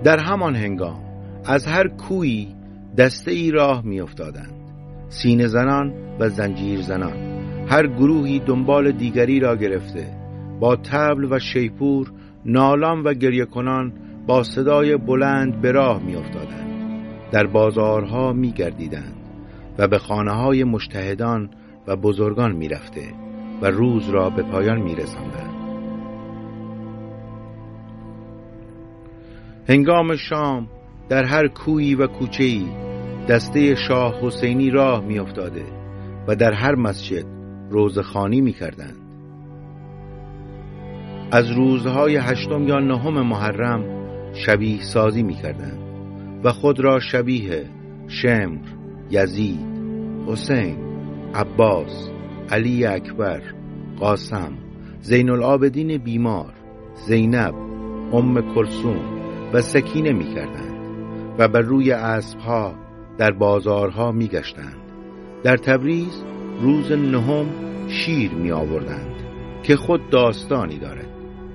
در همان هنگام از هر کویی دسته ای راه می افتادند، سینه زنان و زنجیر زنان، هر گروهی دنبال دیگری را گرفته، با طبل و شیپور نالان و گریه کنان با صدای بلند به راه می افتادند. در بازارها می گردیدند و به خانه های مجتهدان و بزرگان می رفته و روز را به پایان می رساندند. هنگام شام در هر کویی و کوچه‌ای دسته شاه حسینی راه می افتاده و در هر مسجد روزخوانی می کردند. از روزهای 8 یا 9 محرم شبیه سازی می کردند و خود را شبیه شمر، یزید، حسین، عباس، علی اکبر، قاسم، زین العابدین بیمار، زینب، ام کلثوم و سکینه می کردند و بر روی اسبها در بازارها می گشتند. در تبریز روز 9 شیر می آوردند که خود داستانی دارد.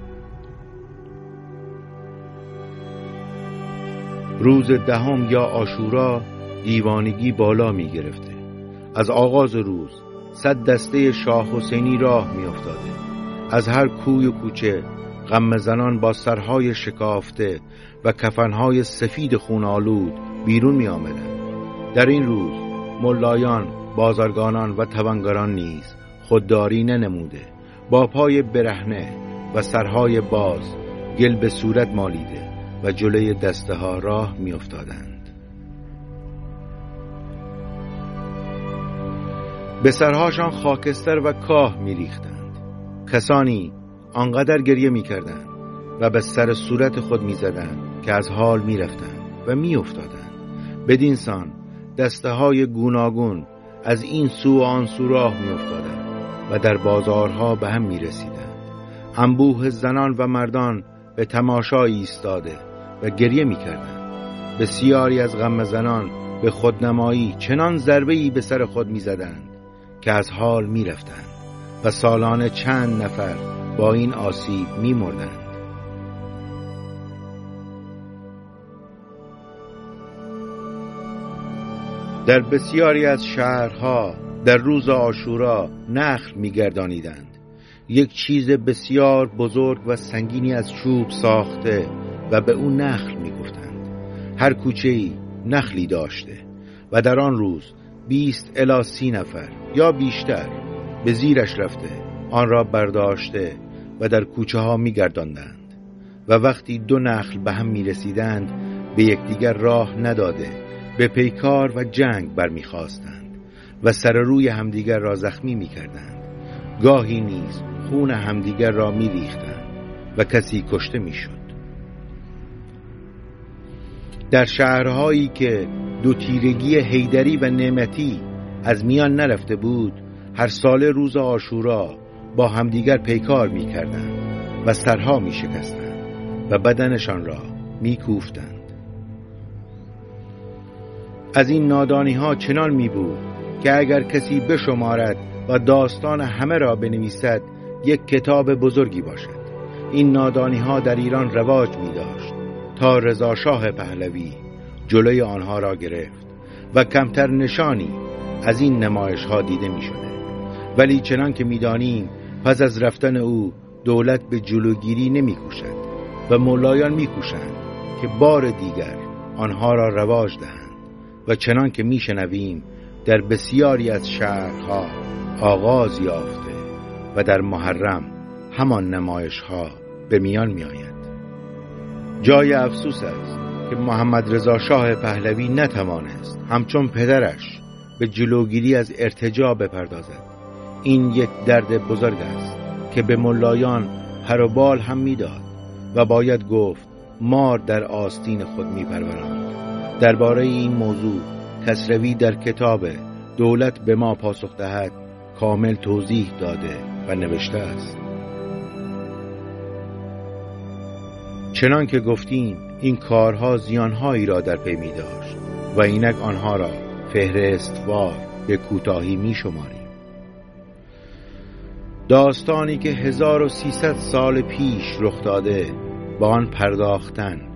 روز 10 یا عاشورا دیوانگی بالا می گرفته. از آغاز روز 100 دسته شاه حسینی راه می افتاده. از هر کوی و کوچه غم زنان با سرهای شکافته و کفنهای سفید خون‌آلود بیرون می آمدند. در این روز ملایان، بازرگانان و توانگران نیز خودداری ننموده، با پای برهنه و سرهای باز گل به صورت مالیده و جلوی دسته ها راه می افتادند. به سرهاشان خاکستر و کاه می ریختند. کسانی آنقدر گریه می کردند و به سر صورت خود می زدند که از حال می رفتند و می افتادند. بدین سان دسته های گوناگون از این سو و آن سو راه می افتادند و در بازارها به هم می رسیدند. انبوه زنان و مردان به تماشا ایستاده و گریه می کردند. بسیاری از غم زنان به خودنمایی چنان ضربه‌ای به سر خود می زدند که از حال می رفتند و سالانه چند نفر با این آسیب می مردند. در بسیاری از شهرها در روز عاشورا نخل می گردانیدند. یک چیز بسیار بزرگ و سنگینی از چوب ساخته و به اون نخل می گفتند. هر کوچه‌ای نخلی داشته و در آن روز 20 الی 30 نفر یا بیشتر به زیرش رفته آن را برداشته و در کوچه ها می گرداندند و وقتی 2 نخل به هم می رسیدند به یکدیگر راه نداده به پیکار و جنگ برمی خواستند و سر روی همدیگر را زخمی می کردند. گاهی نیز خون همدیگر را می ریختند و کسی کشته می شد. در شهرهایی که 2 تیرگی حیدری و نعمتی از میان نرفته بود، هر سال روز عاشورا با همدیگر پیکار می کردند و سرها می شکستند و بدنشان را می کوفتند. از این نادانی ها چنان می بود که اگر کسی بشمارد و داستان همه را بنویسد یک کتاب بزرگی باشد. این نادانی ها در ایران رواج می داشت تا رضا شاه پهلوی جلوی آنها را گرفت و کمتر نشانی از این نمایش ها دیده می شده. ولی چنان که می دانیم پس از رفتن او دولت به جلوگیری نمی کوشد و ملایان می کوشند که بار دیگر آنها را رواج دهند و چنان که می شنویم در بسیاری از شهرها آغاز یافته و در محرم همان نمایش ها به میان می آید. جای افسوس است که محمد رضا شاه پهلوی نتوانست همچون پدرش به جلوگیری از ارتجاع بپردازد. این یک درد بزرگ است که به ملایان پر و بال هم میداد و باید گفت مار در آستین خود میپروراند. درباره این موضوع کسروی در کتاب دولت به ما پاسخ دهد کامل توضیح داده و نوشته است. چنان که گفتیم این کارها زیانهایی را در پی می داشت و اینک آنها را فهرستوار به کوتاهی می شماریم. داستانی که 1300 سال پیش رخ داده با آن پرداختن